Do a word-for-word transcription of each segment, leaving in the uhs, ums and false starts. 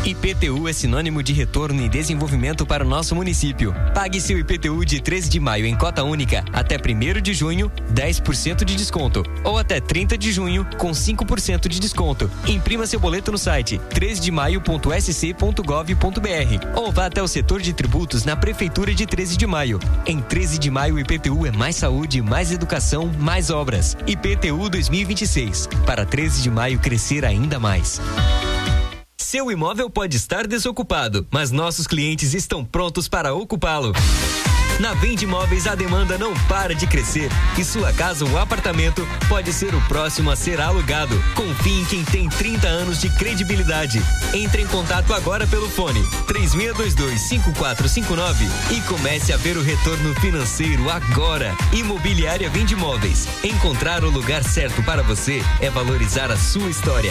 I P T U é sinônimo de retorno e desenvolvimento para o nosso município. Pague seu I P T U de treze de maio em cota única até primeiro de junho, dez por cento de desconto. Ou até trinta de junho, com cinco por cento de desconto. Imprima seu boleto no site treze de maio ponto s c ponto gov ponto b r ou vá até o setor de tributos na Prefeitura de treze de maio. Em treze de maio, o I P T U é mais saúde, mais educação, mais obras. I P T U dois mil e vinte e seis. Para treze de maio crescer ainda mais. Seu imóvel pode estar desocupado, mas nossos clientes estão prontos para ocupá-lo. Na Vende Imóveis, a demanda não para de crescer e sua casa ou apartamento pode ser o próximo a ser alugado. Confie em quem tem trinta anos de credibilidade. Entre em contato agora pelo fone três seis dois dois, cinco quatro cinco nove e comece a ver o retorno financeiro agora. Imobiliária Vende Imóveis. Encontrar o lugar certo para você é valorizar a sua história.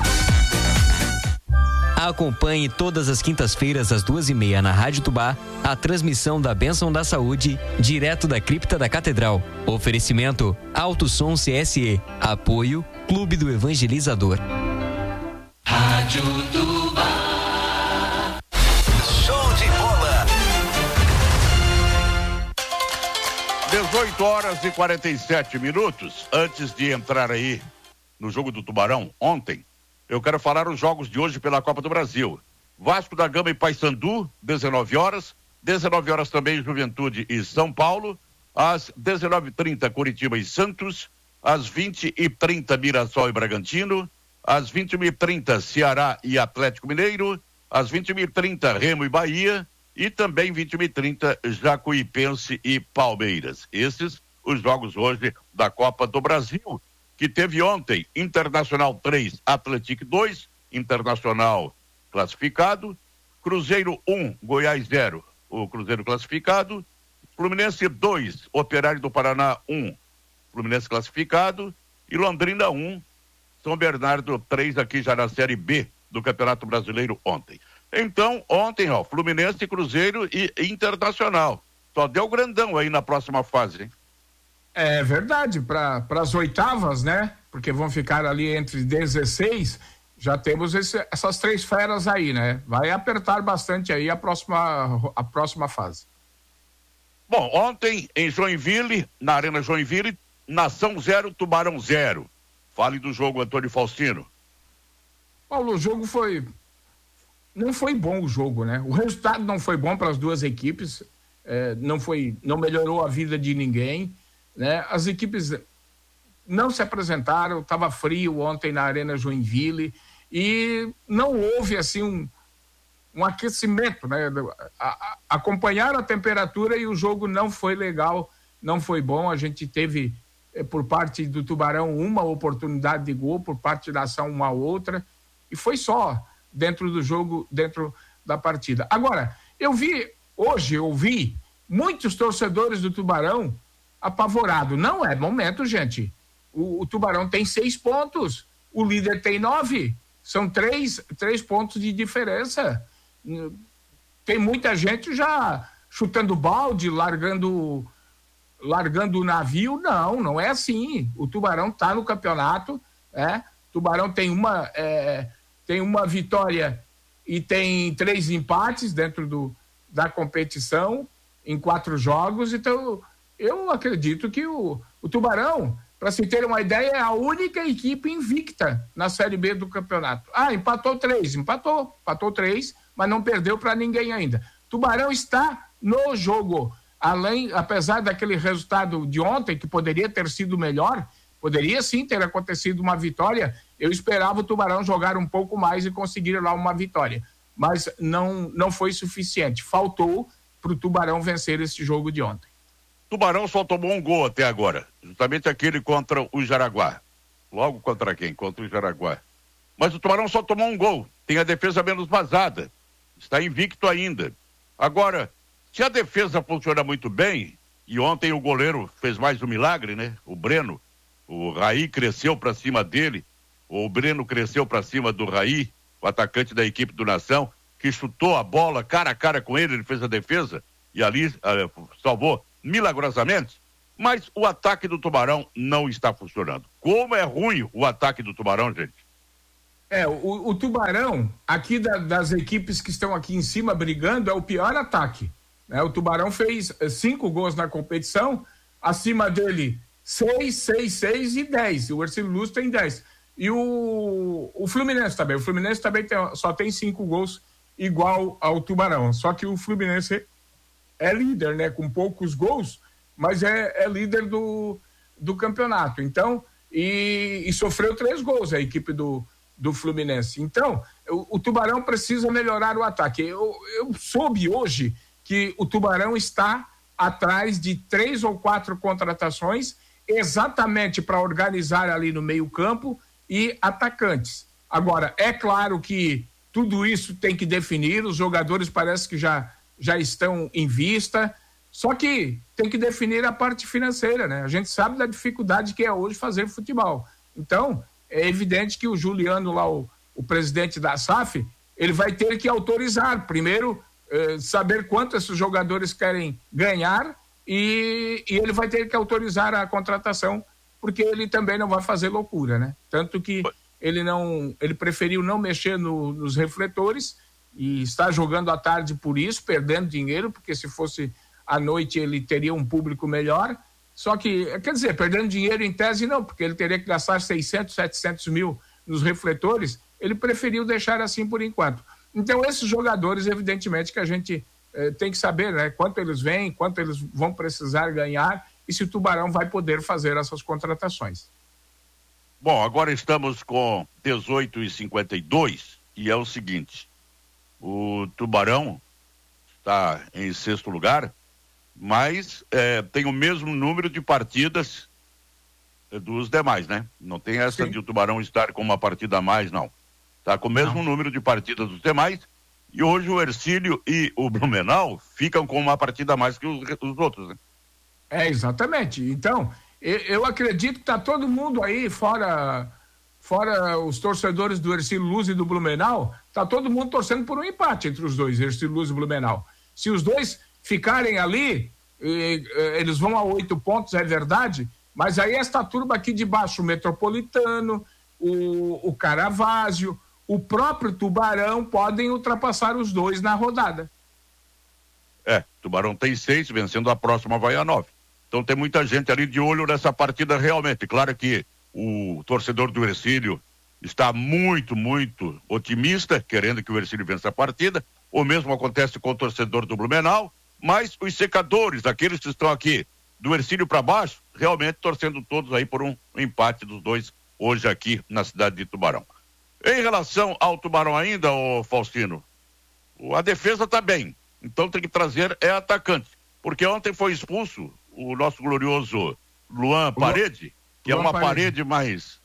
Acompanhe todas as quintas-feiras às duas e meia na Rádio Tubá a transmissão da Bênção da Saúde direto da cripta da Catedral. Oferecimento Alto Som C S E. Apoio Clube do Evangelizador. Rádio Tubá. Show de bola. dezoito horas e quarenta e sete minutos. Antes de entrar aí no jogo do Tubarão ontem, eu quero falar os jogos de hoje pela Copa do Brasil. Vasco da Gama e Paysandu, dezenove horas. dezenove horas também Juventude e São Paulo. Às dezenove e trinta, Curitiba e Santos. Às vinte e trinta, Mirassol e Bragantino. Às vinte e uma e trinta, Ceará e Atlético Mineiro. Às vinte e uma e trinta, Remo e Bahia. E também vinte e uma e trinta, Jacuipense e Palmeiras. Esses os jogos hoje da Copa do Brasil, que teve ontem Internacional três, Atlético dois, Internacional classificado, Cruzeiro um, Goiás zero, o Cruzeiro classificado, Fluminense dois, Operário do Paraná um, Fluminense classificado, e Londrina um, São Bernardo três, aqui já na Série B do Campeonato Brasileiro ontem. Então, ontem, ó, Fluminense, Cruzeiro e Internacional. Só deu grandão aí na próxima fase, hein? É verdade, para as oitavas, né? Porque vão ficar ali entre dezesseis, já temos esse, essas três feras aí, né? Vai apertar bastante aí a próxima, a próxima fase. Bom, ontem em Joinville, na Arena Joinville, Nação zero, Tubarão zero. Fale do jogo, Antônio Faustino. Paulo, o jogo foi... Não foi bom o jogo, né? O resultado não foi bom para as duas equipes, é, não foi, não melhorou a vida de ninguém, né? As equipes não se apresentaram, estava frio ontem na Arena Joinville e não houve assim um, um aquecimento, né? A, a, acompanharam a temperatura e o jogo não foi legal, não foi bom. A gente teve eh, por parte do Tubarão uma oportunidade de gol, por parte da Ação uma outra, e foi só dentro do jogo, dentro da partida. Agora, eu vi, hoje eu vi muitos torcedores do Tubarão apavorado. Não é momento, gente. O, o Tubarão tem seis pontos, o líder tem nove. São três, três pontos de diferença. Tem muita gente já chutando balde, largando, largando o navio. Não, não é assim. O Tubarão está no campeonato. É? O Tubarão tem uma, é, tem uma vitória e tem três empates dentro do, da competição em quatro jogos. Então, eu acredito que o, o Tubarão, para se ter uma ideia, é a única equipe invicta na Série B do campeonato. Ah, empatou três, empatou, empatou três, mas não perdeu para ninguém ainda. Tubarão está no jogo, além, apesar daquele resultado de ontem, que poderia ter sido melhor, poderia sim ter acontecido uma vitória. Eu esperava o Tubarão jogar um pouco mais e conseguir lá uma vitória, mas não, não foi suficiente. Faltou para o Tubarão vencer esse jogo de ontem. Tubarão só tomou um gol até agora, justamente aquele contra o Jaraguá. Logo contra quem? Contra o Jaraguá. Mas o Tubarão só tomou um gol, tem a defesa menos vazada, está invicto ainda. Agora, se a defesa funciona muito bem, e ontem o goleiro fez mais um milagre, né? O Breno, o Raí cresceu para cima dele, o Breno cresceu para cima do Raí, o atacante da equipe do Nação, que chutou a bola cara a cara com ele, ele fez a defesa, e ali uh, salvou milagrosamente, mas o ataque do Tubarão não está funcionando. Como é ruim o ataque do Tubarão, gente. É, o, o Tubarão, aqui da, das equipes que estão aqui em cima brigando, é o pior ataque. Né? O Tubarão fez cinco gols na competição, acima dele seis, seis, seis e dez. O Ercílio Luz tem dez. E o, o Fluminense também. O Fluminense também tem, só tem cinco gols igual ao Tubarão. Só que o Fluminense é líder, né? Com poucos gols, mas é, é líder do, do campeonato. Então, e, e sofreu três gols a equipe do, do Fluminense. Então, o, o Tubarão precisa melhorar o ataque. Eu, eu soube hoje que o Tubarão está atrás de três ou quatro contratações exatamente para organizar ali no meio-campo e atacantes. Agora, é claro que tudo isso tem que definir, os jogadores parece que já, já estão em vista, só que tem que definir a parte financeira, né? A gente sabe da dificuldade que é hoje fazer futebol. Então, é evidente que o Juliano lá, o, o presidente da S A F, ele vai ter que autorizar, primeiro, eh, saber quanto esses jogadores querem ganhar e, e ele vai ter que autorizar a contratação, porque ele também não vai fazer loucura, né? Tanto que ele não, ele preferiu não mexer no, nos refletores e está jogando à tarde por isso, perdendo dinheiro, porque se fosse à noite ele teria um público melhor. Só que, quer dizer, perdendo dinheiro em tese não, porque ele teria que gastar seiscentos, setecentos mil nos refletores, ele preferiu deixar assim por enquanto. Então, esses jogadores, evidentemente, que a gente eh, tem que saber, né, quanto eles vêm, quanto eles vão precisar ganhar e se o Tubarão vai poder fazer essas contratações. Bom, agora estamos com dezoito e cinquenta e dois e é o seguinte, o Tubarão está em sexto lugar, mas é, tem o mesmo número de partidas dos demais, né? Não tem essa Sim. de o Tubarão estar com uma partida a mais, não. Está com o mesmo não. número de partidas dos demais e hoje o Ercílio e o Blumenau ficam com uma partida a mais que os, os outros, né? É, exatamente. Então, eu, eu acredito que está todo mundo aí, fora, fora os torcedores do Ercílio Luz e do Blumenau, está todo mundo torcendo por um empate entre os dois, Ercílio Luz e Blumenau. Se os dois ficarem ali, e, e, eles vão a oito pontos, é verdade, mas aí esta turma aqui de baixo, o Metropolitano, o, o Caravaggio, o próprio Tubarão, podem ultrapassar os dois na rodada. É, Tubarão tem seis, vencendo a próxima vai a nove. Então tem muita gente ali de olho nessa partida realmente. Claro que o torcedor do Ercílio está muito, muito otimista, querendo que o Ercílio vença a partida. O mesmo acontece com o torcedor do Blumenau, mas os secadores, aqueles que estão aqui do Ercílio para baixo, realmente torcendo todos aí por um empate dos dois hoje aqui na cidade de Tubarão. Em relação ao Tubarão ainda, ô Faustino, a defesa está bem, então tem que trazer é atacante, porque ontem foi expulso o nosso glorioso Luan Parede, que Luan é uma Parede, parede mais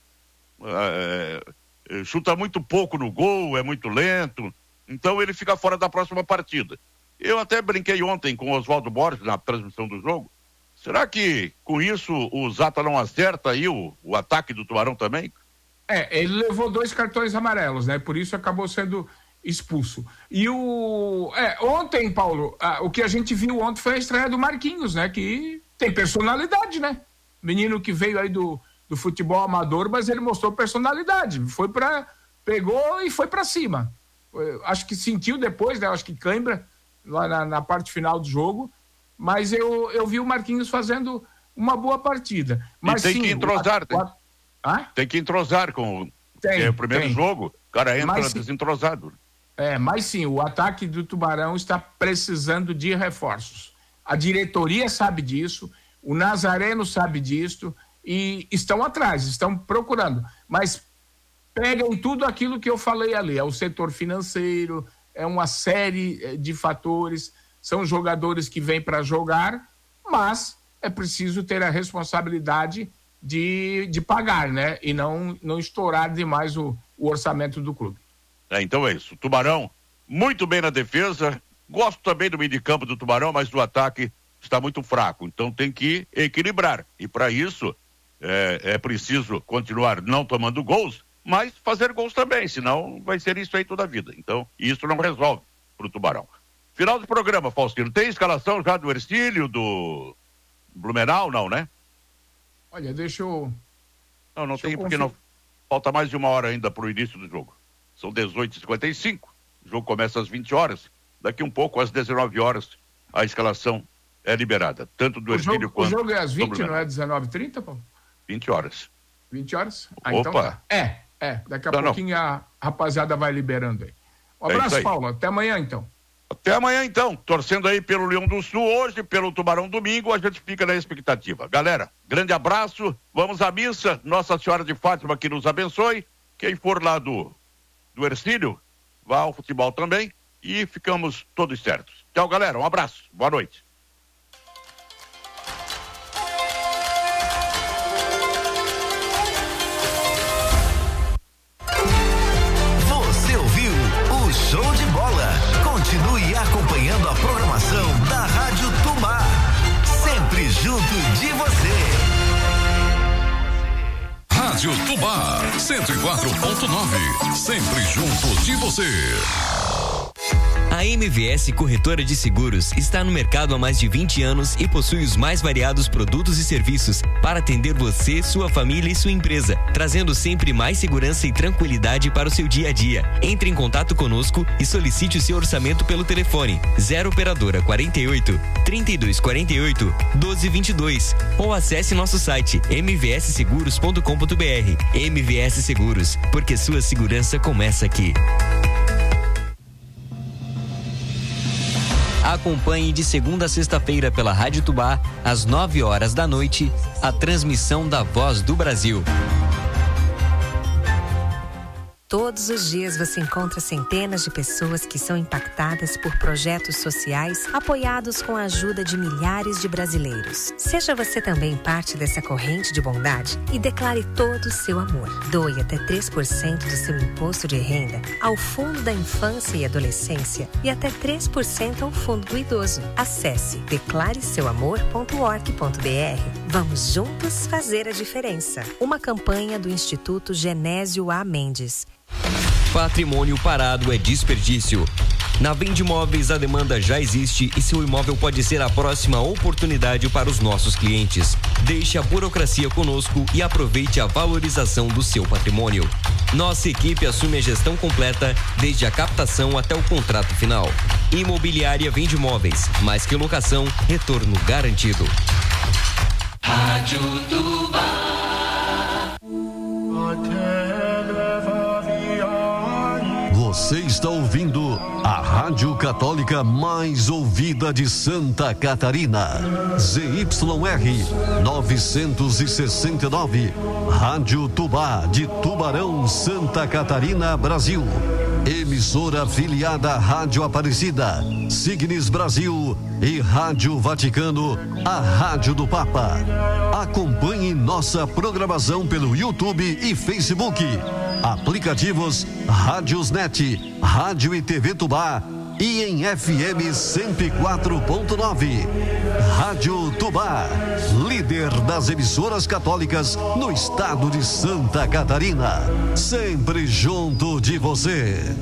é, é, chuta muito pouco no gol, é muito lento, então ele fica fora da próxima partida. Eu até brinquei ontem com o Oswaldo Borges na transmissão do jogo. Será que com isso o Zata não acerta aí o, o ataque do Tubarão também? É, ele levou dois cartões amarelos, né? Por isso acabou sendo expulso. E o... É, ontem, Paulo, ah, o que a gente viu ontem foi a estreia do Marquinhos, né? Que tem personalidade, né? Menino que veio aí do, do futebol amador, mas ele mostrou personalidade. Foi pra... Pegou e foi pra cima. Eu acho que sentiu depois, né? Acho que cãibra lá na, na parte final do jogo. Mas eu, eu vi o Marquinhos fazendo uma boa partida. Mas e tem sim, que entrosar, o, o, ah? Tem que entrosar com tem, é o primeiro tem. jogo, o cara entra mas, desentrosado. É, mas sim, o ataque do Tubarão está precisando de reforços. A diretoria sabe disso, o Nazareno sabe disso e estão atrás, estão procurando. Mas pegam tudo aquilo que eu falei ali, é o setor financeiro, é uma série de fatores, são jogadores que vêm para jogar, mas é preciso ter a responsabilidade de, de pagar, né? E não, não estourar demais o, o orçamento do clube. É, então é isso. Tubarão, muito bem na defesa. Gosto também do meio de campo do Tubarão, mas o ataque está muito fraco. Então tem que equilibrar. E para isso é, é preciso continuar não tomando gols, mas fazer gols também, senão vai ser isso aí toda a vida. Então, isso não resolve para o Tubarão. Final do programa, Faustino. Tem escalação já do Ercílio, do Blumenau, não, né? Olha, deixa eu... Não, não deixa tem porque não... Falta mais de uma hora ainda para o início do jogo. São dezoito e cinquenta e cinco. O jogo começa às vinte horas. Daqui um pouco, às dezenove horas, a escalação é liberada. Tanto do Ercílio quanto... O jogo é às vinte, não é dezenove e trinta, Paulo? vinte horas. vinte horas? Ah, Opa! Então tá. É, é. Daqui a não, pouquinho não. A rapaziada vai liberando aí. Um abraço, é Paulo. Até amanhã, então. Até amanhã, então. Torcendo aí pelo Leão do Sul hoje, pelo Tubarão domingo, a gente fica na expectativa. Galera, grande abraço. Vamos à missa. Nossa Senhora de Fátima que nos abençoe. Quem for lá do, do Ercílio, vá ao futebol também. E ficamos todos certos. Tchau, galera. Um abraço. Boa noite. Você ouviu o Show de Bola. Continue acompanhando a programação da Rádio Tubá. Sempre junto de você. Rádio Tubá, cento e quatro ponto nove. Sempre junto de você. A M V S Corretora de Seguros está no mercado há mais de vinte anos e possui os mais variados produtos e serviços para atender você, sua família e sua empresa, trazendo sempre mais segurança e tranquilidade para o seu dia a dia. Entre em contato conosco e solicite o seu orçamento pelo telefone zero operadora quarenta e oito, trinta e dois quarenta e oito, doze vinte e dois ou acesse nosso site m v s seguros ponto com ponto b r. M V S Seguros, porque sua segurança começa aqui. Acompanhe de segunda a sexta-feira pela Rádio Tubá, às nove horas da noite, a transmissão da Voz do Brasil. Todos os dias você encontra centenas de pessoas que são impactadas por projetos sociais apoiados com a ajuda de milhares de brasileiros. Seja você também parte dessa corrente de bondade e declare todo o seu amor. Doe até três por cento do seu imposto de renda ao Fundo da Infância e Adolescência e até três por cento ao Fundo do Idoso. Acesse declare seu amor ponto org ponto b r. Vamos juntos fazer a diferença. Uma campanha do Instituto Genésio A. Mendes. Patrimônio parado é desperdício. Na Vende Imóveis a demanda já existe e seu imóvel pode ser a próxima oportunidade para os nossos clientes. Deixe a burocracia conosco e aproveite a valorização do seu patrimônio. Nossa equipe assume a gestão completa, desde a captação até o contrato final. Imobiliária Vende Imóveis, mais que locação, retorno garantido. Rádio Tubá. Você está ouvindo a Rádio Católica mais ouvida de Santa Catarina. Z Y R novecentos e sessenta e nove. Rádio Tubá de Tubarão, Santa Catarina, Brasil. Emissora afiliada à Rádio Aparecida, Signes Brasil e Rádio Vaticano, a Rádio do Papa. Acompanhe nossa programação pelo YouTube e Facebook. Aplicativos Rádiosnet, Rádio e T V Tubá e em F M cento e quatro ponto nove. Rádio Tubá, líder das emissoras católicas no estado de Santa Catarina. Sempre junto de você.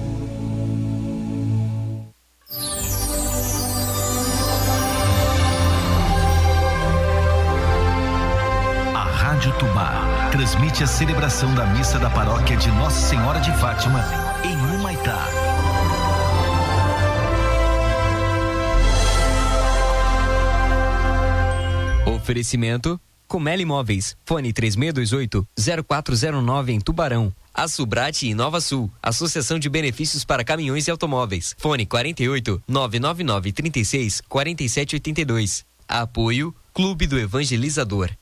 A Rádio Tubá transmite a celebração da missa da paróquia de Nossa Senhora de Fátima em Humaitá. Oferecimento Comel Imóveis, fone três seis dois oito, zero quatro zero nove em Tubarão. A Subrate e Nova Sul, Associação de Benefícios para Caminhões e Automóveis, fone quarenta e oito, nove nove nove, trinta e seis, quarenta e sete oitenta e dois. Apoio Clube do Evangelizador.